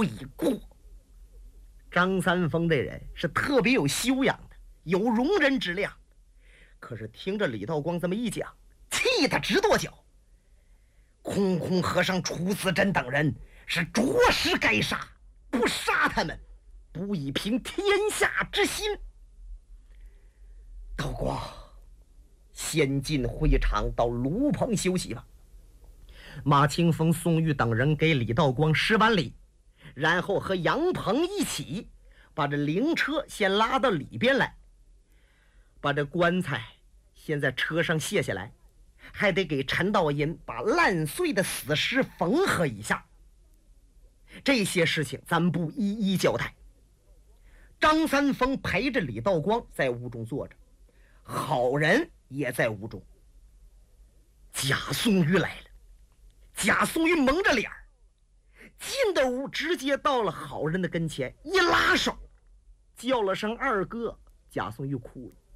以过。张三丰这人是特别有修养的，有容人之量。可是听着李道光这么一讲，气得直跺脚。空空和尚、楚子珍等人是着实该杀，不杀他们，不以平天下之心。道光，先进会场到炉棚休息吧。马清风、宋玉等人给李道光施完礼，然后和杨鹏一起把这灵车先拉到里边来，把这棺材先在车上卸下来，还得给陈道银把烂碎的死尸缝合一下。这些事情咱不一一交代。张三丰陪着李道光在屋中坐着，好人也在屋中。贾宋玉来了，贾宋玉蒙着脸进的屋，直接到了好人的跟前，一拉手叫了声二哥。贾宋玉哭了。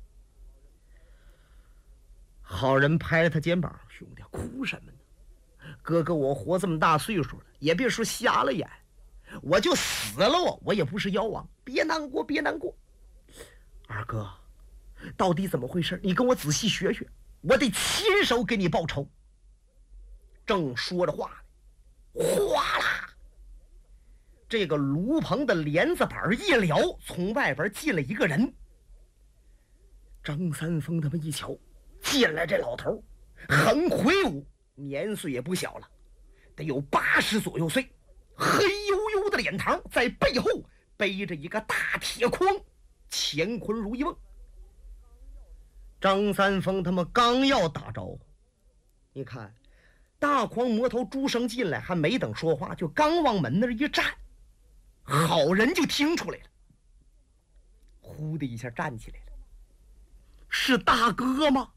好人拍了他肩膀，兄弟哭什么呢？哥哥我活这么大岁数了，也别说瞎了眼，我就死了我也不是妖王，别难过别难过。二哥到底怎么回事？你跟我仔细学学，我得亲手给你报仇。正说着话呢，哗啦，这个炉棚的帘子板一撩，从外边进了一个人。张三丰他们一瞧，进来这老头很魁梧，年岁也不小了，得有80左右岁，黑黝黝的脸膛，在背后背着一个大铁筐，乾坤如一瓮。张三丰他们刚要打招呼，你看大筐魔头朱生进来，还没等说话，就刚往门那儿一站，好人就听出来了，呼的一下站起来了。是大哥吗？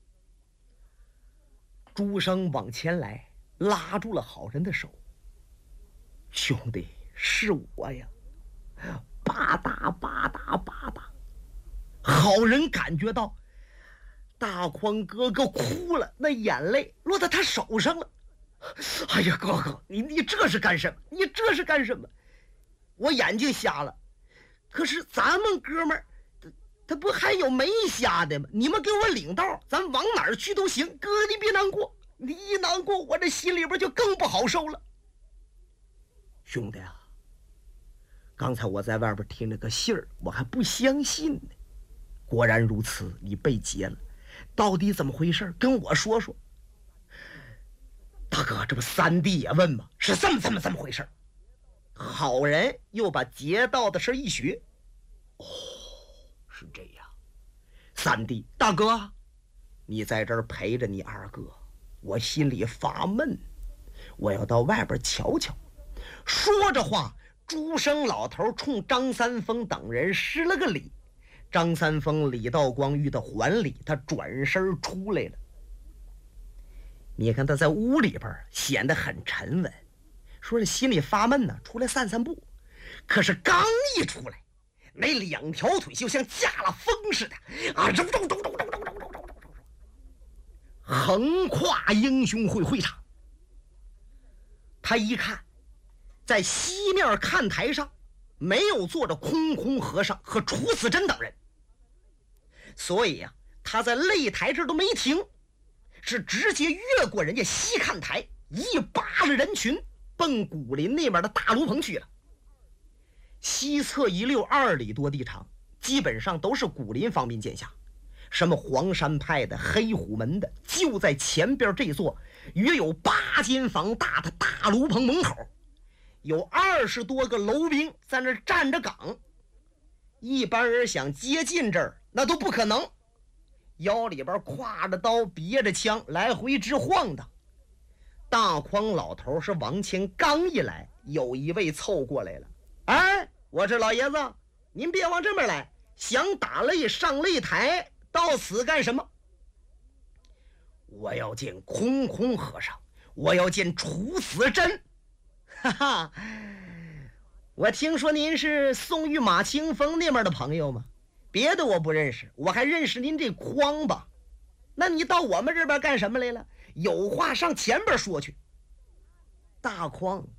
朱生往前来，拉住了好人的手。兄弟，是我呀！吧嗒吧嗒吧嗒。好人感觉到大筐哥哥哭了，那眼泪落在他手上了。哎呀，哥哥，你这是干什么？你这是干什么？我眼睛瞎了，可是咱们哥们儿他不还有没瞎的吗？你们给我领道，咱往哪儿去都行。哥，你别难过，你一难过，我这心里边就更不好受了。兄弟啊，刚才我在外边听了个信儿，我还不相信呢。果然如此，你被劫了，到底怎么回事？跟我说说。大哥，这不三弟也问吗？是这么回事。好人又把劫道的事一学。哦，是这样。三弟，大哥，你在这儿陪着你二哥，我心里发闷，我要到外边瞧瞧。说着话，朱生老头冲张三丰等人施了个礼。张三丰、李道光遇到还礼，他转身出来了。你看他在屋里边显得很沉稳，说是心里发闷呢，出来散散步。可是刚一出来，那2条腿就像架了风似的啊，横跨英雄会场。他一看，在西面看台上没有坐着空空和尚和楚子珍等人，所以啊，他在擂台这都没停，是直接越过人家西看台，一扒了人群，奔古林那边的大炉棚去了。西侧一溜2里多地长，基本上都是古林方面剑下，什么黄山派的、黑虎门的，就在前边这座约有8间房大的大炉棚门口，有20多个楼兵在那站着岗，一般人想接近这儿那都不可能，腰里边挎着刀，别着枪，来回直晃荡。大筐老头是往前刚一来，有一位凑过来了。哎，我这老爷子，您别往这边来，想打擂上擂台，到此干什么？我要见空空和尚，我要见楚子珍。哈哈，我听说您是宋玉马清风那边的朋友吗？别的我不认识，我还认识您这筐吧。那你到我们这边干什么来了？有话上前边说去。大筐